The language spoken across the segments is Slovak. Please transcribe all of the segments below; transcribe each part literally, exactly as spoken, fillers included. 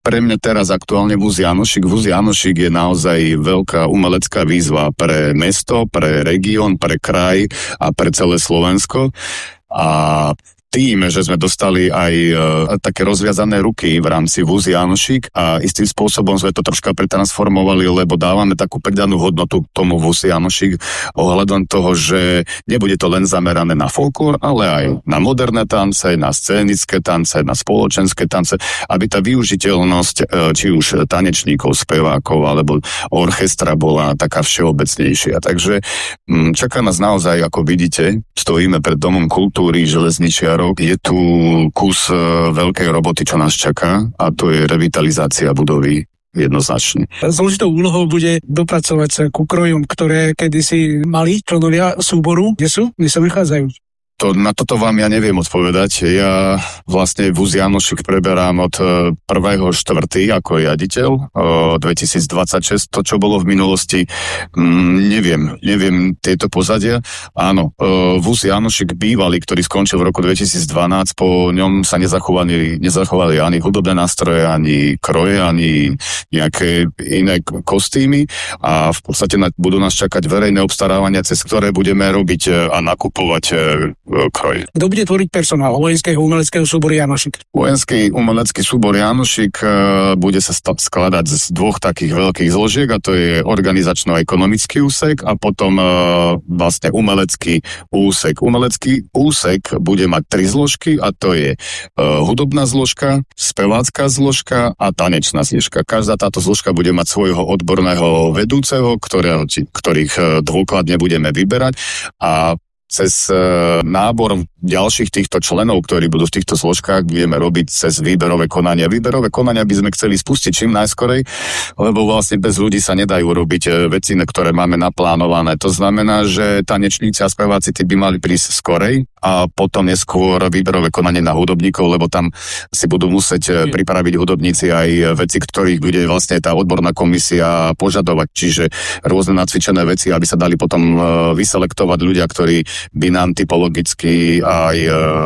pre mňa teraz aktuálne vůz Janošík. Vůz Janošík je naozaj veľká umelecká výzva pre mesto, pre región, pre kraj a pre celé Slovensko. A tým, že sme dostali aj e, také rozviazané ruky v rámci vůz Janošík a istým spôsobom sme to troška pretransformovali, lebo dávame takú pridanú hodnotu tomu vůz Janošík ohľadom toho, že nebude to len zamerané na folklór, ale aj na moderné tance, na scénické tance, na spoločenské tance, aby tá využiteľnosť e, či už tanečníkov, spevákov alebo orchestra bola taká všeobecnejšia. Takže m, čaká nás naozaj, ako vidíte, stojíme pred Domom kultúry Železničiarov. Je tu kus veľkej roboty, čo nás čaká, a to je revitalizácia budovy jednoznačne. Zložitou úlohou bude dopracovať sa ku krojom, ktoré kedysi mali členovia súboru. Kde sú? Kde sa vychádzajú? To, na toto vám ja neviem odpovedať. Ja vlastne vůz Janošík preberám od prvého štvrtý ako riaditeľ dvetisícdvadsaťšesť. To, čo bolo v minulosti, mm, neviem, neviem tieto pozadia. Áno, vůz Janošík bývalý, ktorý skončil v roku dvetisícdvanásť, po ňom sa nezachovali, nezachovali ani hudobné nástroje, ani kroje, ani nejaké iné kostýmy a v podstate budú nás čakať verejné obstarávania, cez ktoré budeme robiť a nakupovať kroj. Kto bude tvoriť personál vojenského umeleckého súboru Janošík? Vojenský umelecký súbor Janošík bude sa skladať z dvoch takých veľkých zložiek, a to je organizačno-ekonomický úsek a potom vlastne umelecký úsek. Umelecký úsek bude mať tri zložky, a to je hudobná zložka, spevácká zložka a tanečná zložka. Každá táto zložka bude mať svojho odborného vedúceho, ktorého, ktorých dôkladne budeme vyberať, a cez nábor ďalších týchto členov, ktorí budú v týchto zložkách, budeme robiť cez výberové konania. Výberové konania by sme chceli spustiť čím najskorej, lebo vlastne bez ľudí sa nedajú robiť veci, ktoré máme naplánované. To znamená, že tanečníci a speváci tí by mali prísť skorej a potom neskôr výberové konanie na hudobníkov, lebo tam si budú musieť pripraviť hudobníci aj veci, ktorých bude vlastne tá odborná komisia požadovať, čiže rôzne nacvičené veci, aby sa dali potom vyselektovať ľudia, ktorí by nám typologicky aj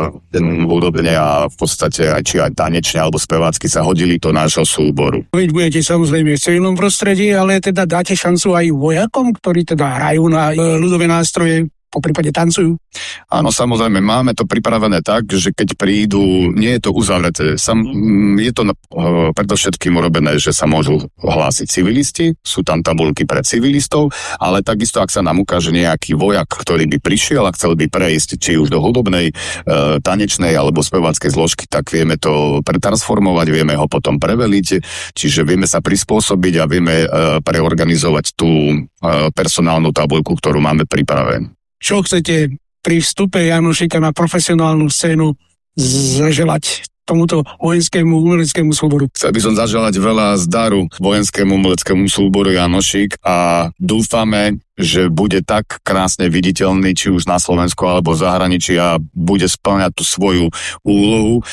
ten hudobne a v podstate aj či aj tanečne alebo spevácky sa hodili do nášho súboru. Vy budete samozrejme v civilnom prostredí, ale teda dáte šancu aj vojakom, ktorí teda hrajú na ľudové nástroje, po prípade tancujú? Áno, samozrejme, máme to pripravené tak, že keď prídu, nie je to uzavreté, sam, je to uh, predovšetkým urobené, že sa môžu hlásiť civilisti, sú tam tabulky pre civilistov, ale takisto, ak sa nám ukáže nejaký vojak, ktorý by prišiel a chcel by prejsť či už do hudobnej, uh, tanečnej alebo speváckej zložky, tak vieme to pretransformovať, vieme ho potom preveliť, čiže vieme sa prispôsobiť a vieme uh, preorganizovať tú uh, personálnu tabuľku, ktorú máme pripravenú. Čo chcete pri vstupe Janošíka na profesionálnu scénu zaželať tomuto vojenskému umeleckému súboru? Chcel by som zaželať veľa zdaru vojenskému umeleckému súboru Janošík a dúfame, že bude tak krásne viditeľný, či už na Slovensku alebo v zahraničí, a bude spĺňať tú svoju úlohu,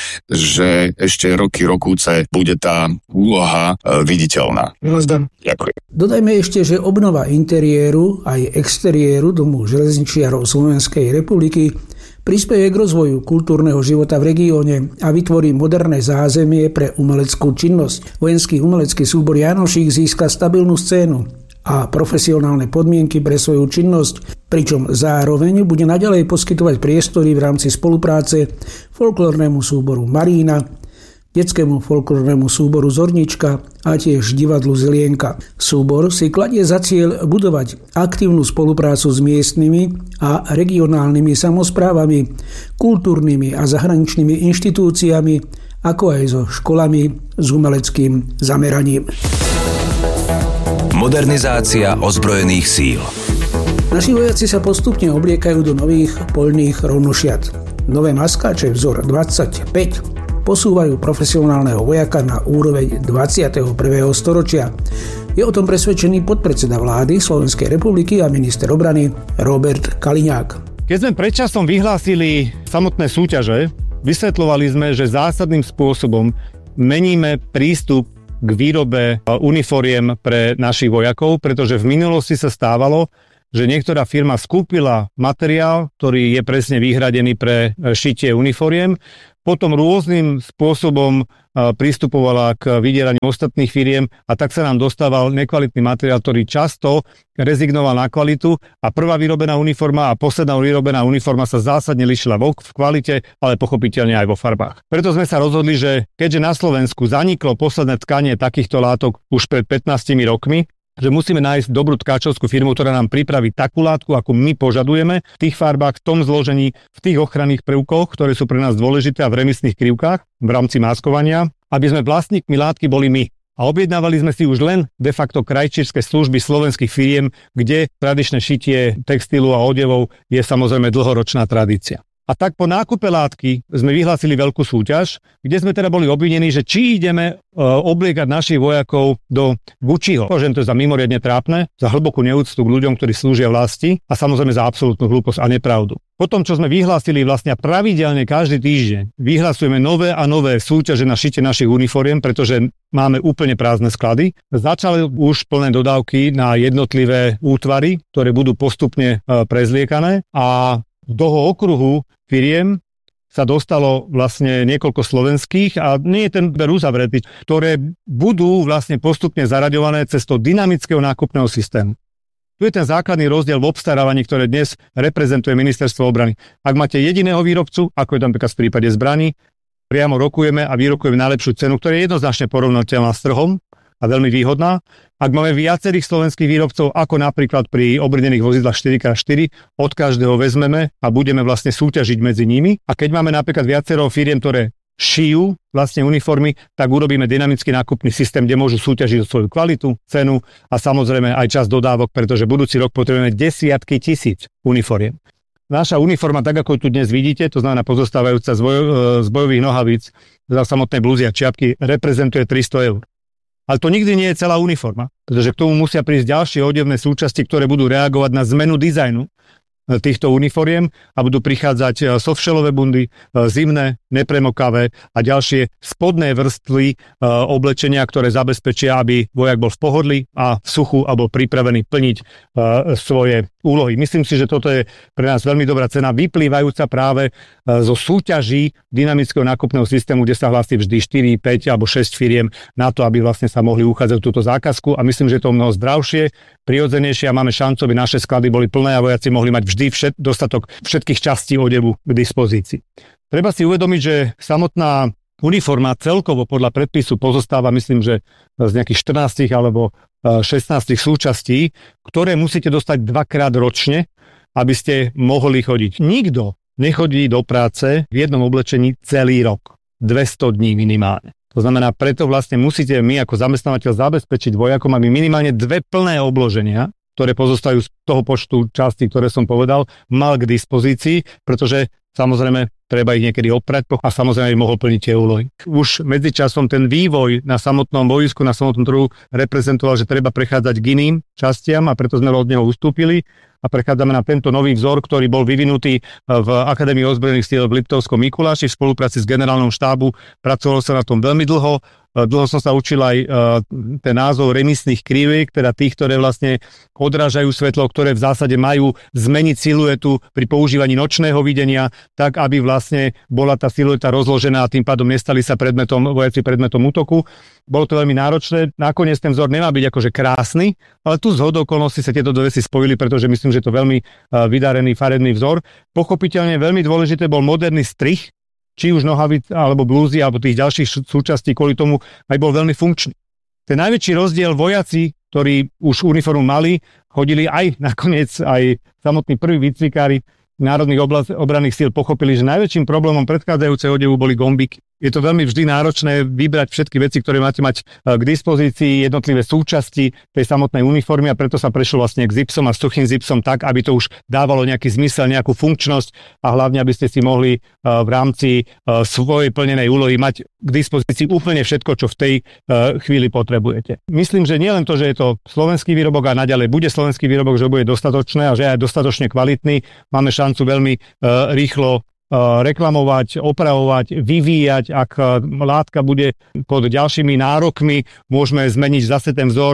že ešte roky, rokúce bude tá úloha e, viditeľná. Ďakujem. Dodajme ešte, že obnova interiéru aj exteriéru Domu železničiarov Slovenskej republiky prispeje k rozvoju kultúrneho života v regióne a vytvorí moderné zázemie pre umeleckú činnosť. Vojenský umelecký súbor Janošík získa stabilnú scénu a profesionálne podmienky pre svoju činnosť, pričom zároveň bude naďalej poskytovať priestory v rámci spolupráce folklórnemu súboru Marína, detskému folklórnemu súboru Zornička a tiež divadlu Zlienka. Súbor si kladie za cieľ budovať aktívnu spoluprácu s miestnymi a regionálnymi samosprávami, kultúrnymi a zahraničnými inštitúciami, ako aj so školami s umeleckým zameraním. Modernizácia ozbrojených síl. Naši vojaci sa postupne obliekajú do nových poľných rovnošiat. Nové maskáče vzor dvadsaťpäť posúvajú profesionálneho vojaka na úroveň dvadsiateho prvého storočia. Je o tom presvedčený podpredseda vlády Slovenskej republiky a minister obrany Robert Kaliňák. Keď sme predčasom vyhlásili samotné súťaže, vysvetľovali sme, že zásadným spôsobom meníme prístup k výrobe uniforiem pre našich vojakov, pretože v minulosti sa stávalo, že niektorá firma skúpila materiál, ktorý je presne vyhradený pre šitie uniforiem, potom rôznym spôsobom pristupovala k vydieraniu ostatných firiem a tak sa nám dostával nekvalitný materiál, ktorý často rezignoval na kvalitu a prvá vyrobená uniforma a posledná vyrobená uniforma sa zásadne lišila v kvalite, ale pochopiteľne aj vo farbách. Preto sme sa rozhodli, že keďže na Slovensku zaniklo posledné tkanie takýchto látok už pred pätnástimi rokmi, že musíme nájsť dobrú tkáčovskú firmu, ktorá nám pripraví takú látku, ako my požadujeme, v tých farbách, v tom zložení, v tých ochranných prvkoch, ktoré sú pre nás dôležité a v remisných krivkách v rámci maskovania, aby sme vlastníkmi látky boli my. A objednávali sme si už len de facto krajčírske služby slovenských firiem, kde tradičné šitie textilu a odevov je samozrejme dlhoročná tradícia. A tak po nákupe látky sme vyhlásili veľkú súťaž, kde sme teda boli obvinení, že či ideme e, obliekať našich vojakov do Gucciho. Považujem to za mimoriadne trápne, za hlbokú neúctu k ľuďom, ktorí slúžia vlasti a samozrejme za absolútnu hlúposť a nepravdu. Potom, čo sme vyhlásili vlastne pravidelne každý týždeň, vyhlasujeme nové a nové súťaže na šitie našich uniforiem, pretože máme úplne prázdne sklady. Začali už plné dodávky na jednotlivé útvary, ktoré budú postupne e, prezliekané a do toho okruhu firiem sa dostalo vlastne niekoľko slovenských a nie je ten výber uzavretý, ktoré budú vlastne postupne zaraďované cez to dynamického nákupného systému. Tu je ten základný rozdiel v obstarávaní, ktoré dnes reprezentuje Ministerstvo obrany. Ak máte jediného výrobcu, ako je tam napríklad v prípade zbraní, priamo rokujeme a vyrokujeme najlepšiu cenu, ktorá je jednoznačne porovnateľná s trhom a veľmi výhodná. Ak máme viacerých slovenských výrobcov, ako napríklad pri obrnených vozidlách štyri krát štyri, od každého vezmeme a budeme vlastne súťažiť medzi nimi. A keď máme napríklad viacero firiem, ktoré šijú vlastne uniformy, tak urobíme dynamický nákupný systém, kde môžu súťažiť o svoju kvalitu, cenu a samozrejme aj čas dodávok, pretože budúci rok potrebujeme desiatky tisíc uniforiem. Naša uniforma, tak ako tu dnes vidíte, to znamená pozostávajúca z, boj, z bojových nohavíc, za samotné blúzy a čiapky, reprezentuje tristo eur. Ale to nikdy nie je celá uniforma, pretože k tomu musia prísť ďalšie odevné súčasti, ktoré budú reagovať na zmenu dizajnu týchto uniforiem a budú prichádzať softshellové bundy, zimné, nepremokavé a ďalšie spodné vrstvy oblečenia, ktoré zabezpečia, aby vojak bol v pohodlí a v suchu a bol pripravený plniť svoje úlohy. Myslím si, že toto je pre nás veľmi dobrá cena, vyplývajúca práve zo súťaží dynamického nákupného systému, kde sa hlási vždy štyri, päť alebo šesť firiem na to, aby vlastne sa mohli uchádzať túto zákazku a myslím, že je to mnoho zdravšie, prirodzenejšie a máme šancu, aby naše sklady boli plné a vojaci mohli mať vždy všet, dostatok všetkých častí odevu k dispozícii. Treba si uvedomiť, že samotná uniforma celkovo podľa predpisu pozostáva, myslím, že z nejakých štrnásť alebo šestnásť súčastí, ktoré musíte dostať dvakrát ročne, aby ste mohli chodiť. Nikto nechodí do práce v jednom oblečení celý rok. dvesto dní minimálne. To znamená, preto vlastne musíte my ako zamestnávateľ zabezpečiť vojakom, aby minimálne dve plné obloženia, ktoré pozostajú z toho počtu častí, ktoré som povedal, mal k dispozícii, pretože samozrejme treba ich niekedy oprať a samozrejme mohol plniť tie úlohy. Už medzičasom ten vývoj na samotnom boisku, na samotnom trhu reprezentoval, že treba prechádzať k iným častiam a preto sme od neho ustúpili a prechádzame na tento nový vzor, ktorý bol vyvinutý v Akadémii ozbrojených síl v Liptovskom Mikuláši v spolupráci s generálnym štábu. Pracovalo sa na tom veľmi dlho. Dlho som sa učil aj ten názov remisných kriviek, teda tých, ktoré vlastne odrážajú svetlo, ktoré v zásade majú zmeniť siluetu pri používaní nočného videnia, tak aby vlastne bola tá silueta rozložená a tým pádom nestali sa predmetom, vojaci predmetom útoku. Bolo to veľmi náročné. Nakoniec ten vzor nemá byť akože krásny, ale tu zhodou okolností sa tieto dve veci spojili, pretože myslím, že to veľmi vydarený farebný vzor. Pochopiteľne veľmi dôležité bol moderný strih, či už nohavic, alebo blúzy, alebo tých ďalších súčastí, kvôli tomu aj bol veľmi funkčný. Ten najväčší rozdiel vojaci, ktorí už uniformu mali, chodili aj nakoniec, aj samotní prví výcvikári národných oblast, obranných síl pochopili, že najväčším problémom predchádzajúceho odevu boli gombíky. Je to veľmi vždy náročné vybrať všetky veci, ktoré máte mať k dispozícii, jednotlivé súčasti tej samotnej uniformy a preto sa prešlo vlastne k zipsom a suchým zipsom tak, aby to už dávalo nejaký zmysel, nejakú funkčnosť a hlavne, aby ste si mohli v rámci svojej plnenej úlohy mať k dispozícii úplne všetko, čo v tej chvíli potrebujete. Myslím, že nielen to, že je to slovenský výrobok a naďalej bude slovenský výrobok, že bude dostatočné a že je dostatočne kvalitný, máme šancu veľmi rýchlo reklamovať, opravovať, vyvíjať. Ak látka bude pod ďalšími nárokmi, môžeme zmeniť zase ten vzor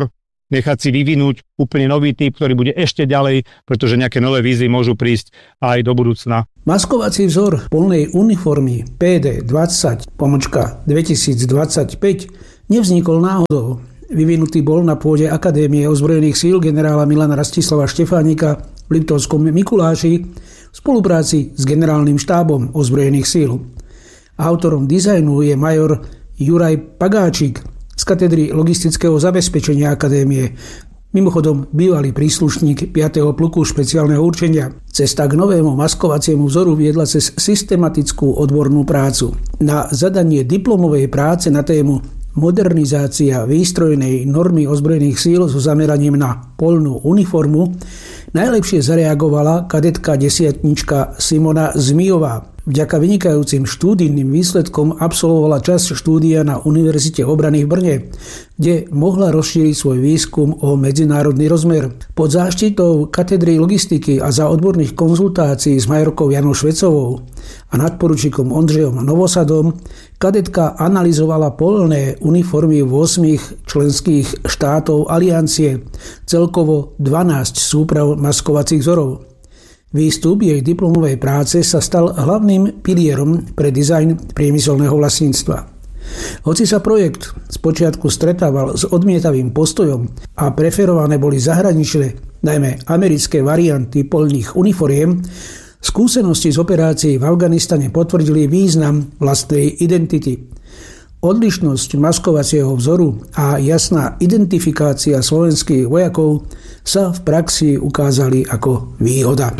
nechať si vyvinúť úplne nový typ, ktorý bude ešte ďalej, pretože nejaké nové výzvy môžu prísť aj do budúcna. Maskovací vzor polnej uniformy pé dé dvadsať pomočka dvetisícdvadsaťpäť nevznikol náhodou. Vyvinutý bol na pôde Akadémie ozbrojených síl generála Milana Rastislava Štefánika v Liptovskom Mikuláši v spolupráci s generálnym štábom ozbrojených síl. Autorom dizajnu je major Juraj Pagáčik z katedry logistického zabezpečenia Akadémie, mimochodom bývalý príslušník piateho pluku špeciálneho určenia. Cesta k novému maskovaciemu vzoru viedla cez systematickú odbornú prácu. Na zadanie diplomovej práce na tému modernizácia výstrojnej normy ozbrojených síl so zameraním na poľnú uniformu najlepšie zareagovala kadetka desiatnička Simona Zmijová. Vďaka vynikajúcim štúdijným výsledkom absolvovala časť štúdia na Univerzite obrany v Brne, kde mohla rozšíriť svoj výskum o medzinárodný rozmer. Pod záštitou katedry logistiky a za odborných konzultácií s majorkou Janou Švecovou a nadporučíkom Ondřejom Novosadom kadetka analyzovala poľné uniformy ôsmich členských štátov aliancie, celkovo dvanásť súprav maskovacích vzorov. Výstup jej diplomovej práce sa stal hlavným pilierom pre dizajn priemyselného vlastníctva. Hoci sa projekt spočiatku stretával s odmietavým postojom a preferované boli zahraničné, najmä americké varianty poľných uniforiem, skúsenosti z operácií v Afganistane potvrdili význam vlastnej identity. Odlišnosť maskovacieho vzoru a jasná identifikácia slovenských vojakov sa v praxi ukázali ako výhoda.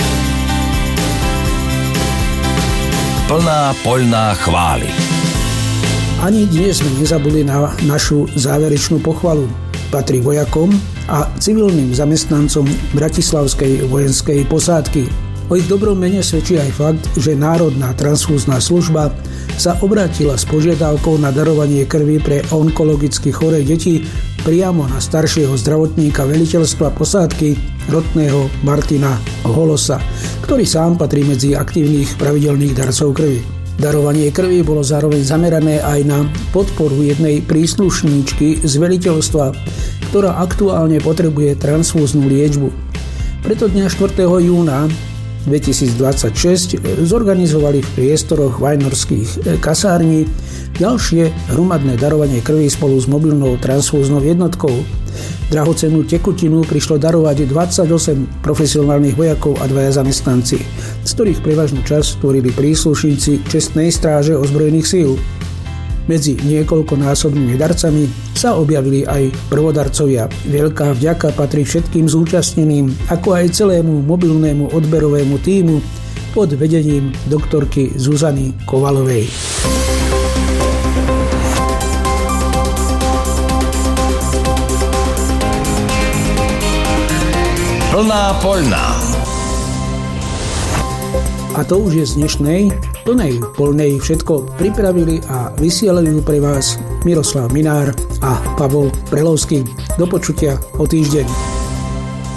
Plná poľná chvály. Ani dnes sme nezabudli na našu záverečnú pochvalu. Patrí vojakom a civilným zamestnancom Bratislavskej vojenskej posádky. O ich dobrom mene svedčí aj fakt, že Národná transfúzna služba sa obrátila s požiadavkou na darovanie krvi pre onkologicky choré deti priamo na staršieho zdravotníka veliteľstva posádky rotného Martina Holosa, ktorý sám patrí medzi aktívnych pravidelných darcov krvi. Darovanie krvi bolo zároveň zamerané aj na podporu jednej príslušníčky z veliteľstva, ktorá aktuálne potrebuje transfúznu liečbu. Preto dňa štvrtého júna dvetisícdvadsaťšesť zorganizovali v priestoroch vajnorských kasární ďalšie hromadné darovanie krvi spolu s mobilnou transfúznou jednotkou. Drahocennú tekutinu prišlo darovať dvadsaťosem profesionálnych vojakov a dvaja zamestnanci, z ktorých prevažnú časť tvorili príslušníci čestnej stráže ozbrojených síl. Medzi niekoľkonásobnými darcami sa objavili aj prvodarcovia. Veľká vďaka patrí všetkým zúčastneným, ako aj celému mobilnému odberovému tímu pod vedením doktorky Zuzany Kovalovej. Plná poľná. A to už je z dnešnej plnej poľnej všetko. Pripravili a vysielajú pre vás Miroslav Minár a Pavol Prelovský. Do počutia o týždeň.